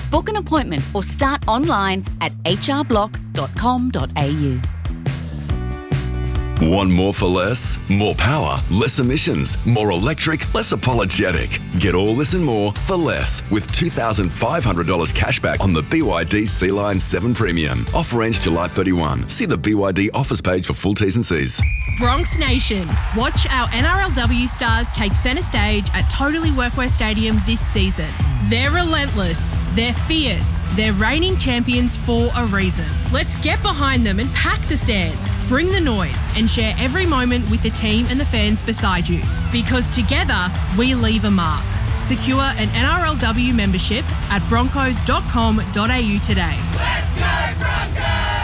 Book an appointment or start online at hrblock.com.au. Want more for less? More power, less emissions, more electric, less apologetic. Get all this and more for less with $2,500 cashback on the BYD Sea-Line 7 Premium. Offer ends July 31. See the BYD offers page for full T's and C's. Bronx Nation, watch our NRLW stars take centre stage at Totally Workwear Stadium this season. They're relentless, they're fierce, they're reigning champions for a reason. Let's get behind them and pack the stands, bring the noise and share every moment with the team and the fans beside you. Because together, we leave a mark. Secure an NRLW membership at broncos.com.au today. Let's go Broncos!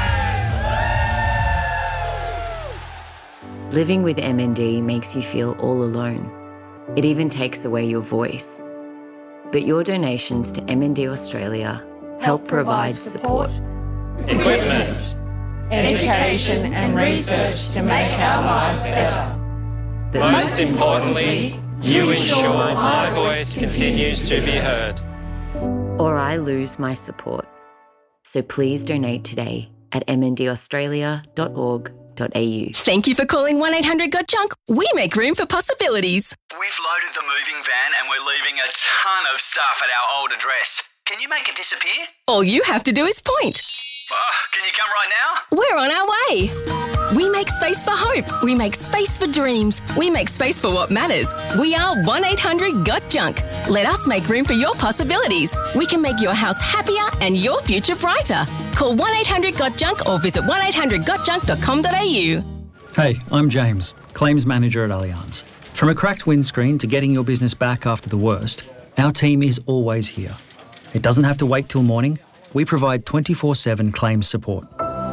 Living with MND makes you feel all alone. It even takes away your voice. But your donations to MND Australia help provide support, equipment, education and research to make our lives better. But most importantly, you ensure my voice continues to be heard. Or I lose my support. So please donate today at mndaustralia.org.au. Thank you for calling 1-800-GOT-JUNK. We make room for possibilities. We've loaded the moving van and we're leaving a ton of stuff at our old address. Can you make it disappear? All you have to do is point. Can you come right now? We're on our way. We make space for hope. We make space for dreams. We make space for what matters. We are 1-800-GOT-JUNK. Let us make room for your possibilities. We can make your house happier and your future brighter. Call 1-800-GOT-JUNK or visit 1800gotjunk.com.au. Hey, I'm James, Claims Manager at Allianz. From a cracked windscreen to getting your business back after the worst, our team is always here. It doesn't have to wait till morning. We provide 24/7 claims support.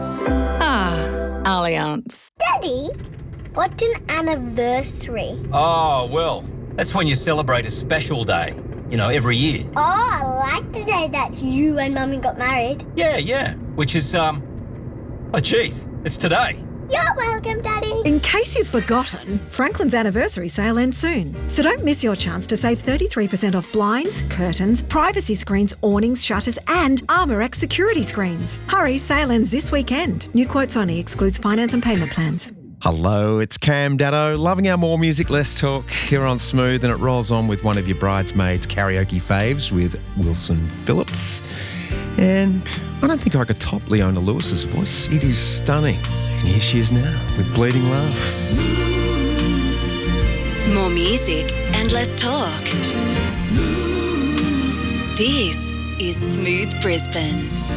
Allianz. Daddy, what's an anniversary? Oh, well, that's when you celebrate a special day, every year. Oh, I like the day that you and Mummy got married. Yeah, which is, it's today. You're welcome, Daddy. In case you've forgotten, Franklin's anniversary sale ends soon. So don't miss your chance to save 33% off blinds, curtains, privacy screens, awnings, shutters and ArmorX security screens. Hurry, sale ends this weekend. New quotes only, excludes finance and payment plans. Hello, it's Cam Daddo, loving our More Music Less Talk here on Smooth, and it rolls on with one of your bridesmaids karaoke faves with Wilson Phillips. And I don't think I could top Leona Lewis's voice. It is stunning. And here she is now with Bleeding Love. More music and less talk. Smooth. This is Smooth Brisbane.